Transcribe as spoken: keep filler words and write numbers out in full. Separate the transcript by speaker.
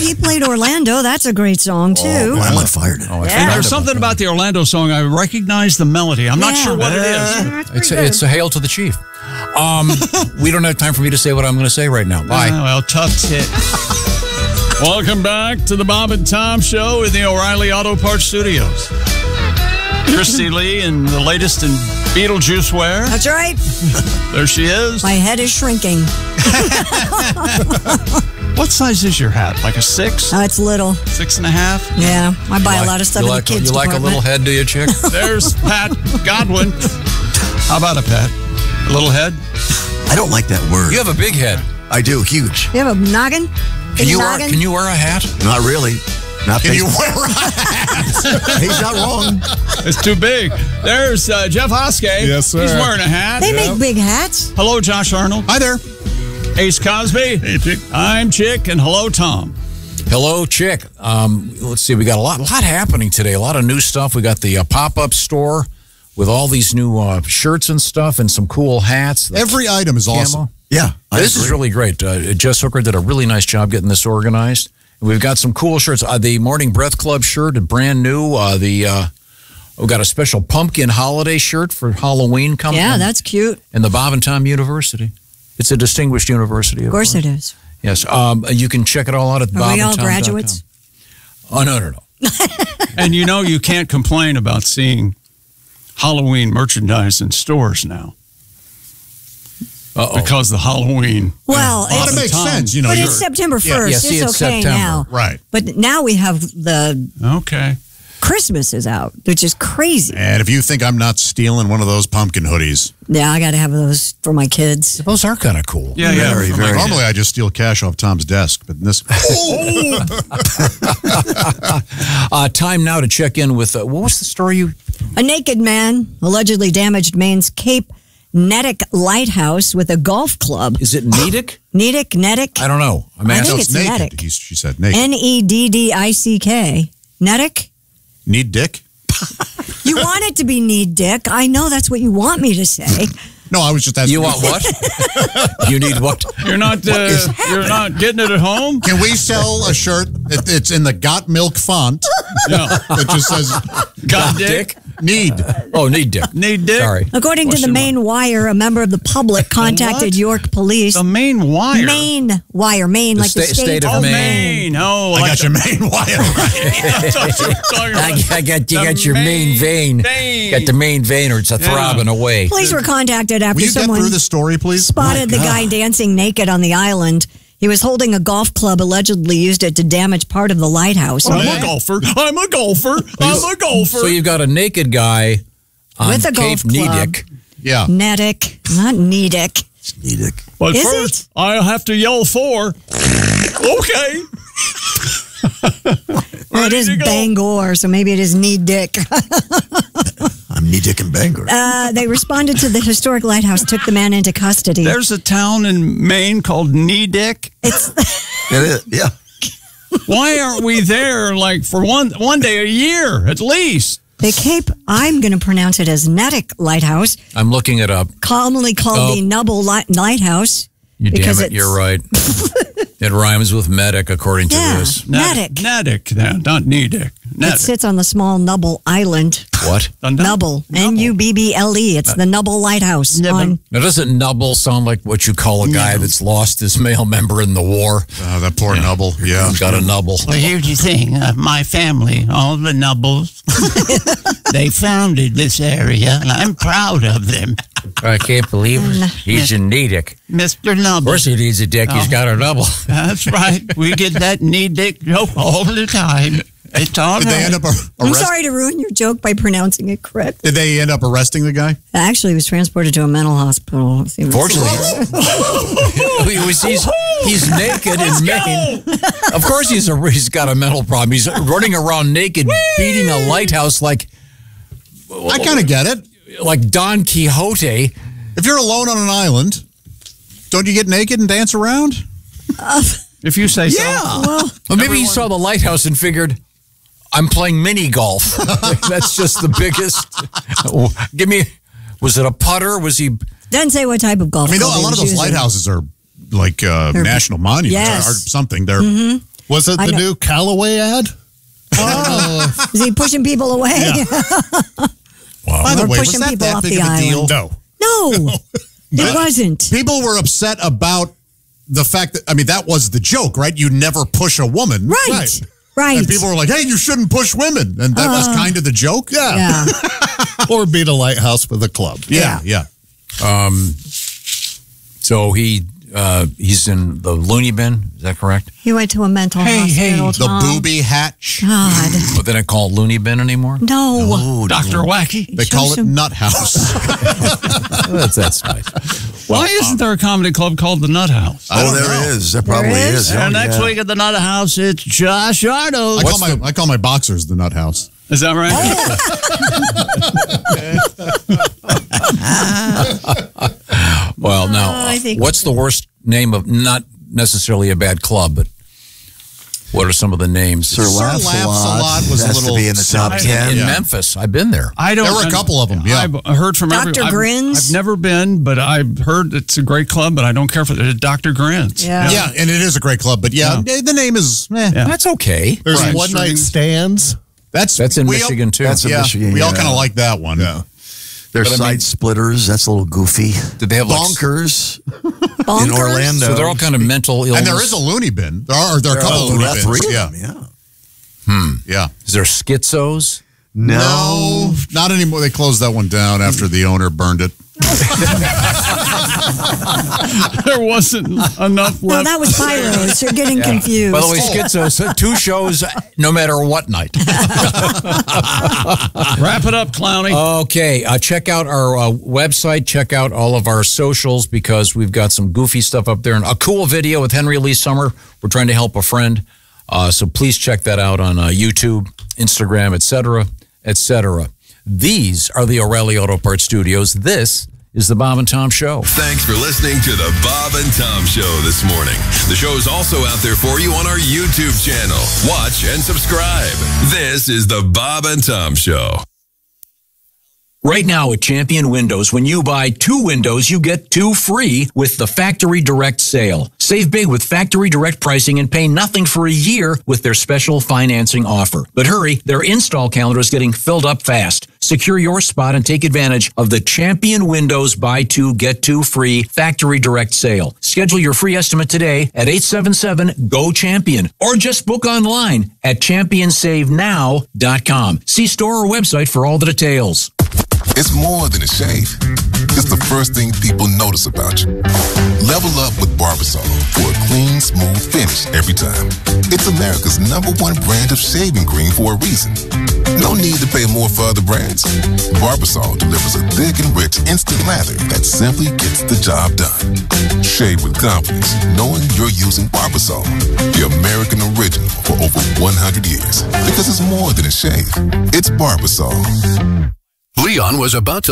Speaker 1: he played Orlando. That's a great song, too.
Speaker 2: Oh, I'm on fire now.
Speaker 3: Oh,
Speaker 1: Yeah.
Speaker 3: There's something about the Orlando song. I recognize the melody. I'm not
Speaker 1: Yeah.
Speaker 3: sure what it is.
Speaker 1: That's
Speaker 4: It's
Speaker 1: pretty
Speaker 4: a, it's a hail to the chief. Um, we don't have time for me to say what I'm going to say right now. Bye.
Speaker 3: Oh, well, tough tit. Welcome back to the Bob and Tom Show in the O'Reilly Auto Parts Studios. Christy Lee in the latest in Beetlejuice wear.
Speaker 1: That's right.
Speaker 3: There she is.
Speaker 1: My head is shrinking.
Speaker 3: What size is your hat? Like a six?
Speaker 1: Oh, it's little.
Speaker 3: Six and a half?
Speaker 1: Yeah, I buy
Speaker 4: You
Speaker 1: a
Speaker 4: like-
Speaker 1: lot of stuff
Speaker 4: you
Speaker 1: in
Speaker 4: like,
Speaker 1: the kids'
Speaker 4: You like a
Speaker 1: department.
Speaker 4: little head, do you, chick?
Speaker 3: There's Pat Godwin. How about a Pat? A little head?
Speaker 2: I don't like that word.
Speaker 4: You have a big head.
Speaker 2: I do, huge.
Speaker 1: You have a noggin?
Speaker 4: Can
Speaker 1: Big
Speaker 4: you, wear,
Speaker 1: noggin?
Speaker 4: can you wear a hat?
Speaker 2: Not really. Not
Speaker 5: Can you
Speaker 2: based-
Speaker 5: wear a hat?
Speaker 2: He's not wrong.
Speaker 3: It's too big. There's uh, Jeff Hoskey.
Speaker 5: Yes, sir.
Speaker 3: He's wearing a hat.
Speaker 1: They make big hats.
Speaker 3: Hello, Josh Arnold.
Speaker 5: Hi there.
Speaker 3: Ace Cosby. Hey, Chick. I'm Chick, and hello, Tom.
Speaker 4: Hello, chick. Um, let's see. We got a lot, a lot happening today. A lot of new stuff. We got the uh, pop-up store with all these new uh, shirts and stuff, and some cool hats. The
Speaker 5: Every item is
Speaker 4: camo.
Speaker 5: awesome.
Speaker 2: Yeah. I
Speaker 4: This is
Speaker 2: agree.
Speaker 4: really great. Uh, Jess Hooker did a really nice job getting this organized. And we've got some cool shirts. Uh, the Morning Breath Club shirt, brand new. Uh, the uh, we've got a special pumpkin holiday shirt for Halloween coming.
Speaker 1: Yeah, that's cute.
Speaker 4: And the Bob and Tom University. It's a distinguished university.
Speaker 1: Of course it is.
Speaker 4: Yes. Um, you can check it all out at
Speaker 1: Are
Speaker 4: bob
Speaker 1: we
Speaker 4: and
Speaker 1: all
Speaker 4: tom dot com.
Speaker 1: graduates?
Speaker 4: Oh, no, no, no.
Speaker 3: And you know you can't complain about seeing Halloween merchandise in stores now.
Speaker 4: Uh-oh.
Speaker 3: Because the Halloween.
Speaker 1: Well,
Speaker 5: Well,
Speaker 1: it's,
Speaker 5: it makes sense. You know,
Speaker 1: but
Speaker 5: you're,
Speaker 1: it's September
Speaker 5: Yeah,
Speaker 1: first.
Speaker 4: yeah, see,
Speaker 1: it's
Speaker 4: it's
Speaker 1: okay
Speaker 4: September.
Speaker 1: now.
Speaker 5: Right.
Speaker 1: But now we have the
Speaker 3: Okay.
Speaker 1: Christmas is out, which is crazy.
Speaker 5: And if you think I'm not stealing one of those pumpkin hoodies,
Speaker 1: Yeah, I got to have those for my kids.
Speaker 4: Those are kind of cool.
Speaker 3: Yeah, yeah.
Speaker 2: Very,
Speaker 3: I'm
Speaker 2: very.
Speaker 3: like,
Speaker 5: normally I just steal cash off Tom's desk, but in this.
Speaker 4: Uh, time now to check in with, uh, what was the story you...
Speaker 1: A naked man allegedly damaged Maine's Cape Nedick Lighthouse with a golf club.
Speaker 4: Is it Nedick?
Speaker 1: Nedick, Nedick,
Speaker 4: I don't know. I'm
Speaker 1: I
Speaker 4: asking.
Speaker 1: think it's
Speaker 5: naked.
Speaker 1: Nedick.
Speaker 5: He, she said naked.
Speaker 1: N E D D I C K. Nedick?
Speaker 5: Need dick?
Speaker 1: You want it to be need dick. I know that's what you want me to say.
Speaker 5: No, I was just asking.
Speaker 4: You want what? You need what?
Speaker 3: You're not. Uh, you're not getting it at home.
Speaker 5: Can we sell a shirt? It, it's in the Got Milk font.
Speaker 3: No.
Speaker 5: It just says
Speaker 3: Got dick.
Speaker 5: need.
Speaker 4: Oh, need dick.
Speaker 3: Need dick.
Speaker 4: Sorry.
Speaker 1: According to the
Speaker 3: Question
Speaker 1: Maine Wire, a member of the public contacted
Speaker 3: what?
Speaker 1: York Police.
Speaker 3: The main wire.
Speaker 1: Maine Wire, Maine,
Speaker 4: The
Speaker 1: like the
Speaker 4: sta-
Speaker 1: state,
Speaker 4: state of
Speaker 3: Oh,
Speaker 4: Maine.
Speaker 3: Maine. Oh,
Speaker 5: I
Speaker 3: like
Speaker 5: got your main wire.
Speaker 3: I thought you were talking
Speaker 4: I,
Speaker 3: about
Speaker 4: I got you
Speaker 3: the
Speaker 4: got your main vein.
Speaker 3: vein.
Speaker 4: Got the main vein, or it's a
Speaker 3: Yeah.
Speaker 4: throbbing away.
Speaker 1: Police were contacted after
Speaker 5: Will you get
Speaker 1: someone
Speaker 5: through the story, please?
Speaker 1: spotted the guy dancing naked on the island. He was holding a golf club, allegedly used it to damage part of the lighthouse.
Speaker 3: I'm a golfer. I'm a golfer. I'm a golfer.
Speaker 4: So you've got a naked guy on
Speaker 1: With a
Speaker 4: Cape
Speaker 1: golf club.
Speaker 4: Nedick.
Speaker 5: Yeah.
Speaker 1: Nedick, not Nedick.
Speaker 2: Nedick.
Speaker 3: But
Speaker 1: Is
Speaker 3: first, I have to yell four. Okay.
Speaker 1: Well, it is
Speaker 3: to go.
Speaker 1: Bangor, so maybe it is Need Dick.
Speaker 2: I'm Nedick and Bangor.
Speaker 1: Uh, they responded to the historic lighthouse, took the man into custody.
Speaker 3: There's a town in Maine called Nedick.
Speaker 1: It's
Speaker 2: It is, yeah.
Speaker 3: Why aren't we there like for one one day a year at least?
Speaker 1: the Cape, I'm going to pronounce it as Nedick Lighthouse,
Speaker 4: I'm looking it up.
Speaker 1: commonly called
Speaker 4: Oh.
Speaker 1: the Nubble Light- Lighthouse.
Speaker 4: You damn
Speaker 1: because
Speaker 4: it,
Speaker 1: it's-
Speaker 4: you're right. It rhymes with medic, according to
Speaker 1: Yeah.
Speaker 4: this.
Speaker 1: Nedick.
Speaker 3: Nedick, yeah, not Nedick.
Speaker 1: It
Speaker 3: Nedick.
Speaker 1: sits on the small Nubble Island.
Speaker 4: What?
Speaker 3: The nub-
Speaker 1: Nubble, N U B B L E. It's the Nubble Lighthouse. On,
Speaker 4: Now, doesn't Nubble sound like what you call a guy that's lost his male member in the war?
Speaker 5: Oh, that poor Nubble. Yeah.
Speaker 4: Got a Nubble.
Speaker 6: Well, here's the thing. Uh, my family, all the Nubbles, they founded this area, and I'm proud of them.
Speaker 4: I can't believe it. He's a Nedick.
Speaker 6: Mister
Speaker 4: Of
Speaker 6: Nubble.
Speaker 4: course he needs a dick. He's got a Nubble.
Speaker 6: That's right. We get that knee dick joke all the time. It's all
Speaker 5: Did
Speaker 6: right.
Speaker 5: they end up ar-
Speaker 1: I'm
Speaker 5: arrest-
Speaker 1: sorry to ruin your joke by pronouncing it correct.
Speaker 5: Did they end up arresting the guy?
Speaker 1: Actually, he was transported to a mental hospital.
Speaker 4: Fortunately, he was, he's, he's naked in Maine. Of course he's, a, he's got a mental problem. He's running around naked, beating a lighthouse like
Speaker 5: I kind of get it.
Speaker 4: like Don Quixote.
Speaker 5: If you're alone on an island, don't you get naked and dance around?
Speaker 3: If you say so.
Speaker 1: Well,
Speaker 4: Or maybe he saw the lighthouse and figured, I'm playing mini golf. That's just the biggest. Give me, was it a putter? Was he?
Speaker 1: doesn't say what type of golf.
Speaker 5: I mean,
Speaker 1: club
Speaker 5: a
Speaker 1: he
Speaker 5: lot of
Speaker 1: was
Speaker 5: those
Speaker 1: using.
Speaker 5: lighthouses are like uh,
Speaker 1: They're-
Speaker 5: national monuments
Speaker 1: Yes.
Speaker 5: or something. They're Was it
Speaker 1: I
Speaker 5: the
Speaker 1: know-
Speaker 5: new Callaway ad?
Speaker 1: Oh, is he pushing people away?
Speaker 5: Yeah.
Speaker 4: Wow.
Speaker 5: By the
Speaker 1: Or
Speaker 5: way, was
Speaker 1: pushing
Speaker 5: that
Speaker 1: people
Speaker 5: that
Speaker 1: off
Speaker 5: big
Speaker 1: the
Speaker 5: of a deal?
Speaker 1: island.
Speaker 5: No.
Speaker 1: No, it wasn't.
Speaker 5: People were upset about the fact that, I mean, that was the joke, right? You never push a woman.
Speaker 1: Right. Right.
Speaker 5: And people were like, hey, you shouldn't push women. And that was kind of the joke. Yeah.
Speaker 1: Yeah.
Speaker 5: Or beat a lighthouse with a club. Yeah, yeah.
Speaker 4: Um, so he uh, he's in the loony bin. Is that correct?
Speaker 1: He went to a mental
Speaker 6: Hey, hey,
Speaker 1: hospital.
Speaker 5: The
Speaker 1: Tom.
Speaker 5: booby hatch.
Speaker 1: God.
Speaker 4: But they don't call it loony bin anymore?
Speaker 1: No.
Speaker 3: Doctor Wacky.
Speaker 5: They call it
Speaker 1: Shows him-
Speaker 5: Nut House.
Speaker 4: that's, that's nice.
Speaker 3: Why isn't there a comedy club called the Nut House?
Speaker 2: Oh, there is. There probably
Speaker 1: There is?
Speaker 2: is. Oh,
Speaker 3: And next
Speaker 2: yeah.
Speaker 3: week at the Nut House, it's Josh Ardo.
Speaker 5: I call, my, I call my boxers the Nut House.
Speaker 3: Is that right?
Speaker 4: Well, now,
Speaker 1: Oh, I think-
Speaker 4: what's the worst name of, not necessarily a bad club, but what are some of the names?
Speaker 2: Sir
Speaker 5: Laughs a Lot was a
Speaker 2: has
Speaker 5: little
Speaker 2: to be in the top
Speaker 5: silly.
Speaker 2: ten.
Speaker 4: in
Speaker 5: Yeah.
Speaker 4: Memphis. I've been there.
Speaker 3: I don't.
Speaker 5: There were a couple of 'em, yeah.
Speaker 3: I've heard from
Speaker 1: Doctor
Speaker 3: everyone. I've-
Speaker 1: Grins?
Speaker 3: I've never been, but I've heard it's a great club. But I don't care for it. Doctor Grins.
Speaker 1: Yeah.
Speaker 5: Yeah, and it is a great club. But yeah, the name is, eh.
Speaker 3: Yeah.
Speaker 4: That's okay.
Speaker 5: There's
Speaker 3: Right.
Speaker 5: one night stands. That's
Speaker 4: That's in
Speaker 5: we
Speaker 4: Michigan,
Speaker 5: all,
Speaker 4: too.
Speaker 2: That's in
Speaker 5: yeah,
Speaker 2: Michigan,
Speaker 5: We all
Speaker 2: yeah.
Speaker 5: kind of like that one. Yeah.
Speaker 2: There's
Speaker 5: But I
Speaker 2: side
Speaker 5: mean-
Speaker 2: splitters. That's a little goofy.
Speaker 4: Did they have like,
Speaker 2: Bonkers
Speaker 1: Bonkers?
Speaker 2: in Orlando.
Speaker 4: so they're all kind of mental illness.
Speaker 5: And there is a loony bin. There are, there are a couple
Speaker 2: Oh,
Speaker 5: of loony
Speaker 2: there are
Speaker 5: bins.
Speaker 2: three of
Speaker 5: Yeah.
Speaker 2: them, yeah.
Speaker 5: Yeah.
Speaker 4: Is there schizos?
Speaker 2: No.
Speaker 5: not anymore. They closed that one down after the owner burned it.
Speaker 3: There wasn't enough
Speaker 1: No,
Speaker 3: left.
Speaker 1: that was Pyros. You're getting confused.
Speaker 4: By the way, schizos, two shows, no matter what night.
Speaker 3: Wrap it up, Clowny.
Speaker 4: Okay, uh, check out our uh, website. Check out all of our socials because we've got some goofy stuff up there and a cool video with Henry Lee Summer. We're trying to help a friend, uh, so please check that out on uh, YouTube, Instagram, et cetera, et cetera. These are the O'Reilly Auto Parts Studios. This is the Bob and Tom Show.
Speaker 7: Thanks for listening to the Bob and Tom Show this morning. The show is also out there for you on our YouTube channel. Watch and subscribe. This is the Bob and Tom Show.
Speaker 4: Right now at Champion Windows, when you buy two windows, you get two free with the Factory Direct sale. Save big with Factory Direct pricing and pay nothing for a year with their special financing offer. But hurry, their install calendar is getting filled up fast. Secure your spot and take advantage of the Champion Windows buy two, get two free Factory Direct sale. Schedule your free estimate today at eight seven seven, G O CHAMPION or just book online at champion save now dot com. See store or website for all the details.
Speaker 8: It's more than a shave. It's the first thing people notice about you. Level up with Barbasol for a clean, smooth finish every time. It's America's number one brand of shaving cream for a reason. No need to pay more for other brands. Barbasol delivers a thick and rich instant lather that simply gets the job done. Shave with confidence, knowing you're using Barbasol, the American original for over one hundred years. Because it's more than a shave. It's Barbasol.
Speaker 7: Leon was about to